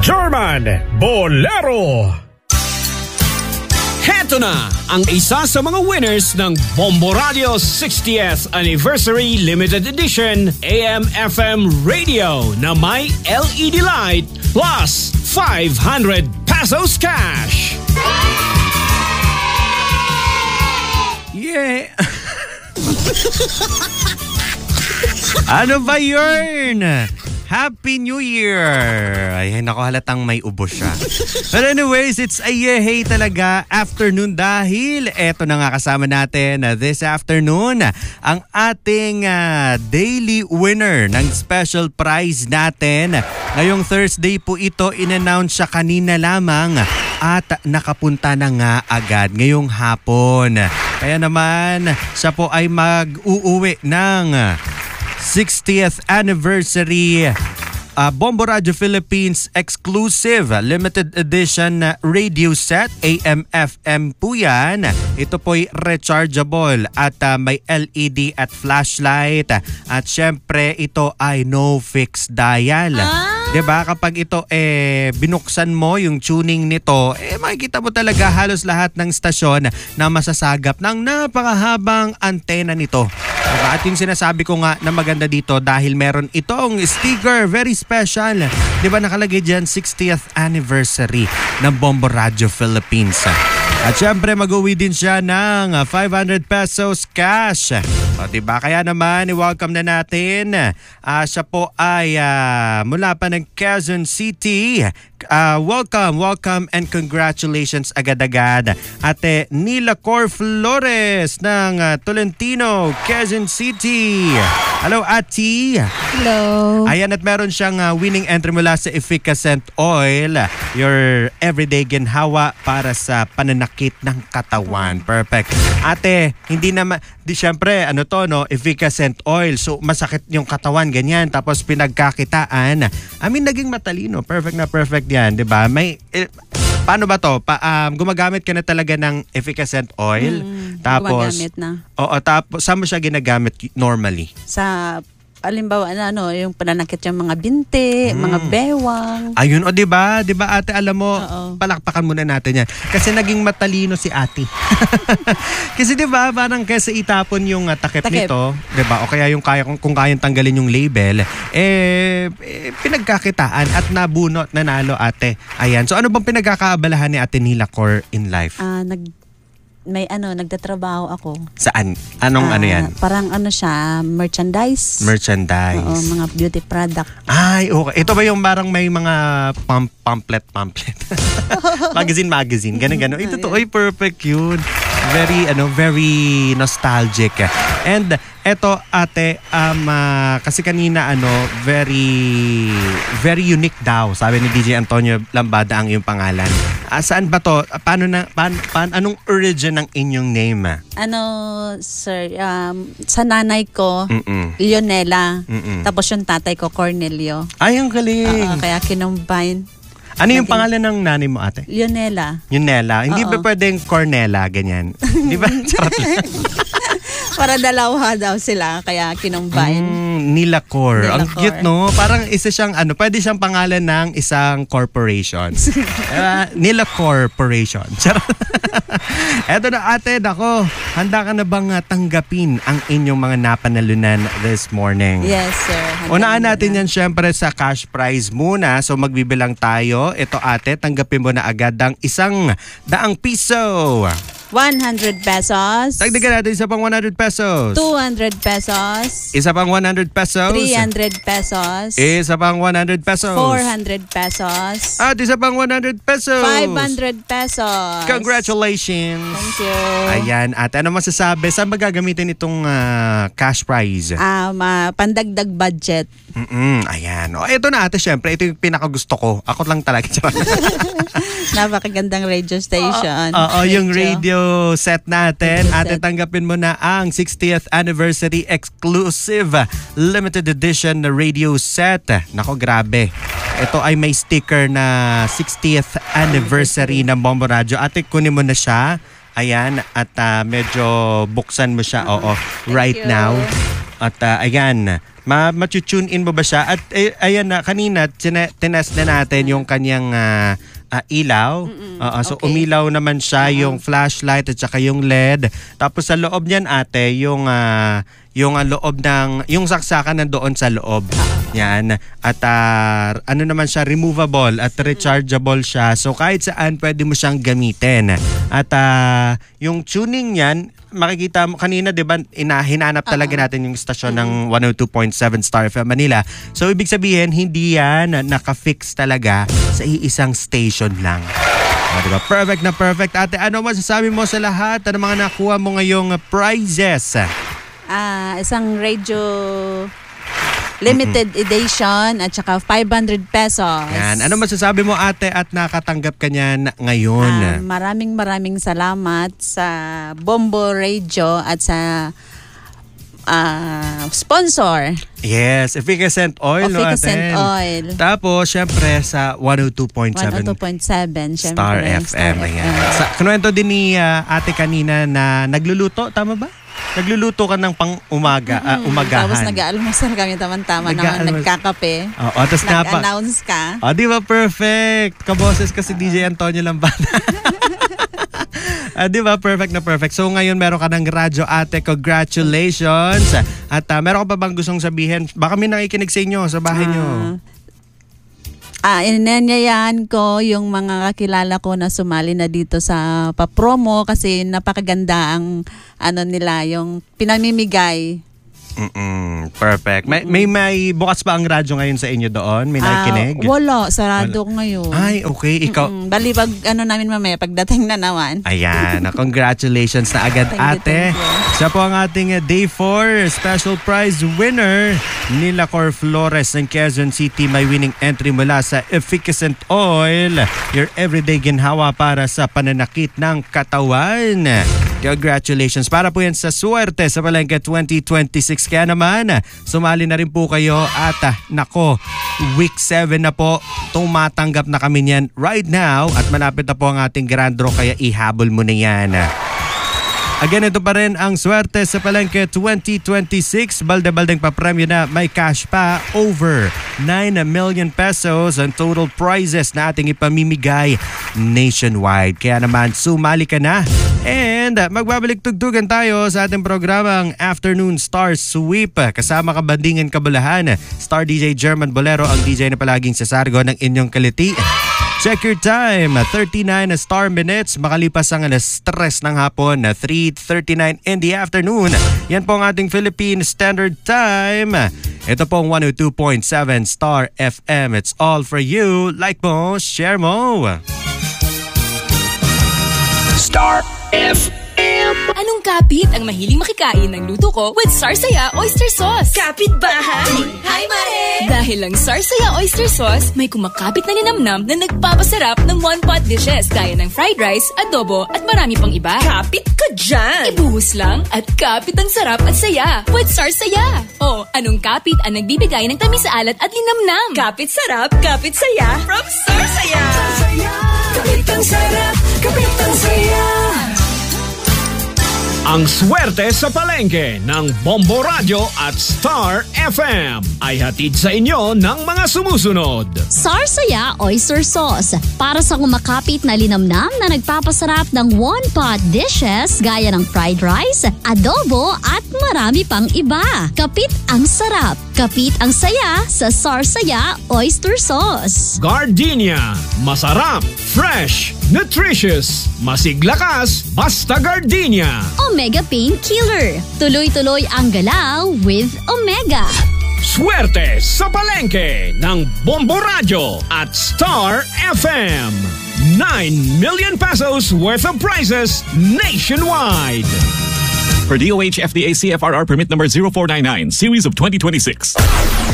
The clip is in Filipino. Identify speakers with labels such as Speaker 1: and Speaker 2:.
Speaker 1: German Bolero.
Speaker 2: Heto na ang isa sa mga winners ng Bombo Radio 60th Anniversary Limited Edition AM/FM Radio na may LED light plus 500 pesos cash.
Speaker 3: Yeah! Ano ba yun? Happy New Year! Ay, naku, halatang may ubo siya. But anyways, it's a yehey talaga afternoon dahil eto na nga kasama natin this afternoon ang ating daily winner ng special prize natin. Ngayong Thursday po ito, in-announce siya kanina lamang at nakapunta na nga agad ngayong hapon. Kaya naman, siya po ay mag-uuwi ng 60th anniversary Bombo Radio Philippines exclusive limited edition radio set AM/FM po yan. Ito po'y rechargeable at may LED at flashlight at syempre ito ay no fixed dial. Diba? Kapag ito binuksan mo yung tuning nito, makikita mo talaga halos lahat ng stasyon na masasagap ng napakahabang antena nito. Diba? At yung sinasabi ko nga na maganda dito dahil meron itong sticker, very special. Diba nakalagay dyan 60th anniversary ng Bombo Radio Philippines. At syempre mag-uwi din siya ng 500 pesos cash. O diba? Kaya naman i-welcome na natin. Siya po ay mula pa ng Quezon City. Welcome and congratulations agad-agad. Ate Nila Cor Flores ng Tolentino, Quezon City. Hello, Ati.
Speaker 4: Hello.
Speaker 3: Ayan, at meron siyang winning entry mula sa Efficacent Oil. Your everyday ginhawa para sa pananakit ng katawan. Perfect. Ate, hindi naman, syempre, Efficacent Oil. So, masakit yung katawan, ganyan. Tapos, pinagkakitaan. Naging matalino. Perfect na perfect yan, di ba? Paano ba to? Gumagamit ka na talaga ng Efficacent Oil. Tapos,
Speaker 4: gumagamit na.
Speaker 3: Oo, tapos, saan mo siya ginagamit normally?
Speaker 4: Sa alimbawa yung pananakit yung mga binti, mga bewang.
Speaker 3: Ayun, di ba? Di ba, ate, alam mo, palakpakan muna natin yan. Kasi naging matalino si ate. Kasi di ba, parang kaysa itapon yung takip nito, di ba? O kaya yung kung kayang tanggalin yung label, pinagkakitaan at nabunot, nanalo, ate. Ayan. So ano bang pinagkakaabalahan ni Ate Nila Cor in life?
Speaker 4: Nagtatrabaho ako.
Speaker 3: Saan? Anong yan?
Speaker 4: Parang siya, merchandise.
Speaker 3: Merchandise.
Speaker 4: Oo, mga beauty product.
Speaker 3: Ay, okay. Ito ba yung parang may mga pamphlet? Magazine. Ganun. Ito to, perfect yun. Very nostalgic. And eto, ate, kasi kanina very unique daw. Sabi ni DJ Antonio Lambada ang iyong pangalan. Saan ba to? Anong origin ng inyong name?
Speaker 4: Sir, sa nanay ko, Leonela. Tapos yung tatay ko, Cornelio.
Speaker 3: Ay, ang galing.
Speaker 4: Kaya kinumbine.
Speaker 3: Ano yung pangalan ng nanay mo, ate?
Speaker 4: Leonela.
Speaker 3: Hindi ba pwedeng Cornela, ganyan? Di ba? Charot lang.
Speaker 4: Para dalawa daw sila, kaya kinumbine.
Speaker 3: Nila Cor. Ang cute, no? Parang isa siyang, pwede siyang pangalan ng isang corporation. Nila Corporation. Eto na, ate, nako, handa ka na bang tanggapin ang inyong mga napanalunan this morning?
Speaker 4: Yes, sir.
Speaker 3: Unaan natin yan syempre sa cash prize muna. So magbibilang tayo. Ito, ate, tanggapin mo na agad ang 100 piso.
Speaker 4: 100 pesos.
Speaker 3: Dagdagan natin isa pang 100 pesos.
Speaker 4: 200 pesos.
Speaker 3: Isa pang 100 pesos.
Speaker 4: 300 pesos.
Speaker 3: Isa pang 100 pesos.
Speaker 4: 400 pesos.
Speaker 3: At isa pang 100 pesos.
Speaker 4: 500 pesos.
Speaker 3: Congratulations.
Speaker 4: Thank you.
Speaker 3: Ayan, ate, ano masasabi? Saan ba gagamitin itong cash prize?
Speaker 4: Pandagdag budget.
Speaker 3: Ayan. Ito na, ate, syempre, ito yung pinakagusto ko. Ako lang talaga.
Speaker 4: Napakagandang radio station.
Speaker 3: Yung radio set natin. Ate, tanggapin mo na ang 60th anniversary exclusive limited edition na radio set. Nako, grabe. Ito ay may sticker na 60th anniversary ng Bombo Radio. Ate, kunin mo na siya. Ayan, at medyo buksan mo siya. Right now. At ayan, matutune in mo ba siya? At ayan na, kanina, tinest na natin yung kanyang ilaw. So umilaw naman siya yung flashlight at saka yung LED. Tapos sa loob niyan ate, yung loob ng, yung saksakan nandoon sa loob. Yan. At ano naman siya, removable at rechargeable siya. So kahit saan pwede mo siyang gamitin. At yung tuning niyan, makikita mo kanina, 'di ba, hinanap talaga natin yung stasyon ng 102.7 Star FM Manila. So ibig sabihin, hindi yan naka-fix talaga sa iisang station lang. Diba? Perfect na perfect. Ate, ano masasabi mo sa lahat ng mga nakuha mo ngayong prizes?
Speaker 4: Isang radio limited edition at saka 500 pesos.
Speaker 3: Yan. Ano masasabi mo ate at nakatanggap ka niyan ngayon?
Speaker 4: Maraming salamat sa Bombo Radio at sa sponsor.
Speaker 3: Yes, Efficacent Oil.
Speaker 4: Efficacent Oil.
Speaker 3: Tapos, syempre, sa 102.7 Star FM. Kinuwento din ni ate kanina na nagluluto, tama ba? Nagluluto ka ng umagahan.
Speaker 4: Tapos nag-aalmusal kami tama-tama na nagkakape.
Speaker 3: Tapos
Speaker 4: nag-announce ka.
Speaker 3: Di ba perfect? Kaboses ka si DJ Antonio Lambana. Di ba? Perfect na perfect. So ngayon meron ka ng radyo ate. Congratulations. At meron ka pa bang gustong sabihin? Baka may nakikinig sa inyo sa bahay nyo.
Speaker 4: Inanyayahan ko yung mga kakilala ko na sumali na dito sa pa-promo kasi napakaganda ang nila, yung pinamimigay.
Speaker 3: Perfect. May bukas pa ang radyo ngayon sa inyo doon? May nakikinig?
Speaker 4: Wala. Sarado ngayon.
Speaker 3: Ay, okay. Ikaw?
Speaker 4: Bali, pag namin mamaya, pagdating na naman.
Speaker 3: Ayan. Congratulations na agad, ate. Siya po ang ating Day 4 Special Prize winner. Nila Cor Flores ng Quezon City. May winning entry mula sa Efficacent Oil. Your everyday ginhawa para sa pananakit ng katawan. Congratulations. Para po yan sa Swerte sa Palengke 2026. Kaya naman, sumali na rin po kayo at nako, week 7 na po. Tumatanggap na kami niyan right now at malapit na po ang ating grand draw kaya ihabol mo na yan. Again, ito pa rin ang Swerte sa Palengke 2026. Balde-baldeng papremyo na, may cash pa over 9 million pesos ang total prizes na ating ipamimigay nationwide. Kaya naman, sumali ka na. And magbabalik tugtugan tayo sa ating programang Afternoon Star Sweep. Kasama ka Bandingan Kabulahan, Star DJ German Bolero, ang DJ na palaging sasargo ng inyong kaliti. Check your time, 39 star minutes, makalipas ang alas 3 ng hapon, 3:39 in the afternoon. Yan po ang ating Philippine Standard Time. Ito po ang 102.7 Star FM. It's all for you. Like mo, share mo.
Speaker 2: Star FM.
Speaker 5: Anong kapit ang mahiling makikain ng luto ko with Sarsaya Oyster Sauce?
Speaker 6: Kapit bahay! Hi, Mare!
Speaker 5: Dahil lang Sarsaya Oyster Sauce, may kumakapit na ninamnam na nagpapasarap ng one-pot dishes gaya ng fried rice, adobo at marami pang iba.
Speaker 6: Kapit ka dyan!
Speaker 5: Ibuhos lang at kapit ang sarap at saya with Sarsaya. O, anong kapit ang nagbibigay ng tamis sa alat at linamnam?
Speaker 6: Kapit sarap, kapit saya from Sarsaya! Sarsaya! Kapit ang sarap, kapit ang saya!
Speaker 2: Ang swerte sa palengke ng Bombo Radio at Star FM ay hatid sa inyo ng mga sumusunod.
Speaker 7: Sarsaya Oyster Sauce, para sa kumakapit na linamnam na nagpapasarap ng one-pot dishes gaya ng fried rice, adobo at marami pang iba. Kapit ang sarap, kapit ang saya sa Sarsaya Oyster Sauce.
Speaker 2: Gardenia, masarap, fresh, nutritious, masiglakas, basta Gardenia.
Speaker 7: Omega Pain Killer, tuloy-tuloy ang galaw with Omega.
Speaker 2: Swerte sa palengke ng Bombo Radio at Star FM. 9 million pesos worth of prizes nationwide.
Speaker 8: For DOH FDA CFRR permit number 0499, series of 2026.